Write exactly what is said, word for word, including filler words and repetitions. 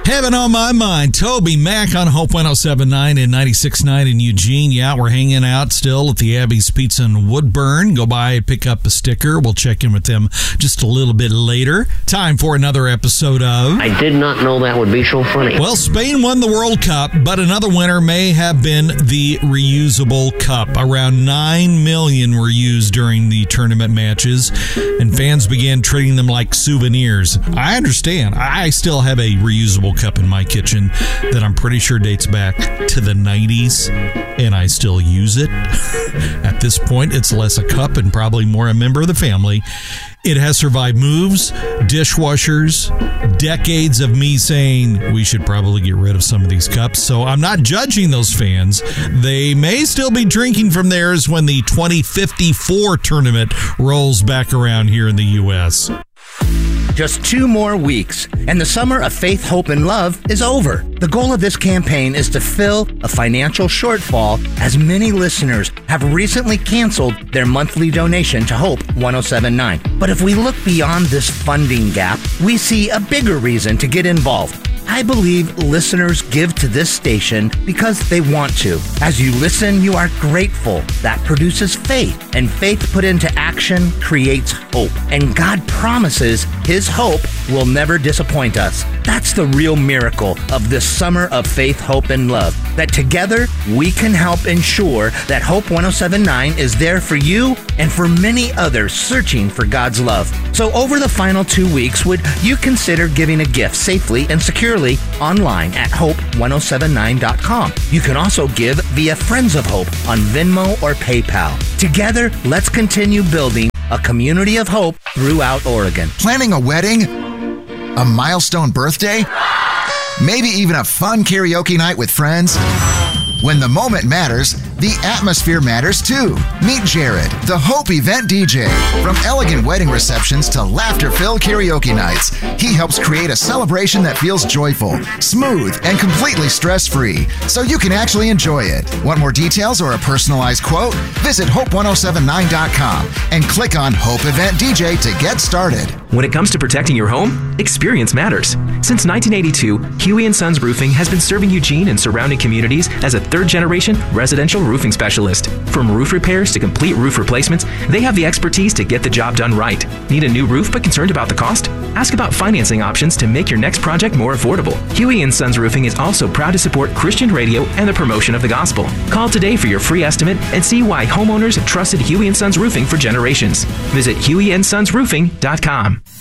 Heaven on my mind. Toby Mac on Hope one oh seven point nine and ninety-six point nine in Eugene. Yeah, we're hanging out still at the Abby's Pizza in Woodburn. Go by and pick up a sticker. We'll check in with them just a little bit later. Time for another episode of... I did not know that would be so funny. Well, Spain won the World Cup, but another winner may have been the reusable cup. Around nine million were used during the tournament matches, and fans began treating them like souvenirs. I understand. I still have a reusable cup in my kitchen that I'm pretty sure dates back to the nineties, and I still use it. At this point, it's less a cup and probably more a member of the family. It has survived moves, dishwashers, decades of me saying we should probably get rid of some of these cups. So I'm not judging those fans. They may still be drinking from theirs when the twenty fifty-four tournament rolls back around here in the U S Just two more weeks, and the summer of faith, hope, and love is over. The goal of this campaign is to fill a financial shortfall, as many listeners have recently canceled their monthly donation to Hope one oh seven point nine. But if we look beyond this funding gap, we see a bigger reason to get involved. I believe listeners give to this station because they want to. As you listen, you are grateful. That produces faith, and faith put into action creates hope. And God promises His hope will never disappoint us. That's the real miracle of this summer of faith, hope, and love. That together we can help ensure that Hope one oh seven point nine is there for you and for many others searching for God's love. So over the final two weeks, would you consider giving a gift safely and securely online at hope one oh seven nine dot com. You can also give via Friends of Hope on Venmo or PayPal. Together, let's continue building a community of hope throughout Oregon. Planning a wedding? A milestone birthday? Maybe even a fun karaoke night with friends? When the moment matters, the atmosphere matters too. Meet Jared, the Hope event D J. From elegant wedding receptions to laughter-filled karaoke nights, he helps create a celebration that feels joyful, smooth, and completely stress-free, so you can actually enjoy it. Want more details or a personalized quote? Visit hope one oh seven nine dot com and click on Hope Event D J to get started. When it comes to protecting your home, experience matters. Since nineteen eighty-two, Huey and Sons Roofing has been serving Eugene and surrounding communities as a third-generation residential roofing specialist. From roof repairs to complete roof replacements, they have the expertise to get the job done right. Need a new roof but concerned about the cost? Ask about financing options to make your next project more affordable. Huey and Sons Roofing is also proud to support Christian radio and the promotion of the gospel. Call today for your free estimate and see why homeowners have trusted Huey and Sons Roofing for generations. Visit huey and sons roofing dot com.